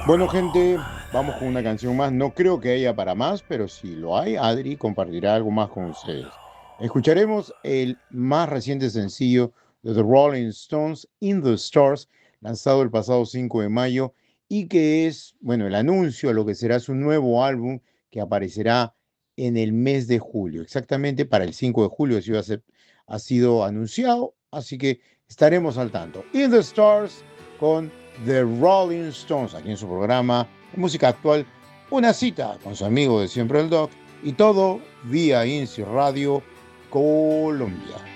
Bueno, gente, vamos con una canción más. No creo que haya para más, pero si lo hay, Adri compartirá algo más con ustedes. Escucharemos el más reciente sencillo de The Rolling Stones, In the Stars, lanzado el pasado 5 de mayo y que es, bueno, el anuncio a lo que será su nuevo álbum que aparecerá en el mes de julio, exactamente para el 5 de julio, ha sido anunciado, así que estaremos al tanto. In the Stars con The Rolling Stones, aquí en su programa de música actual, una cita con su amigo de siempre el Doc, y todo vía INSI Radio Colombia.